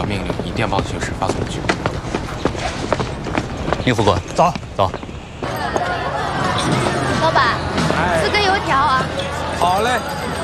命令，以电报的形式发送去。 宁副官，走走。 老板，4根油条啊。 好嘞。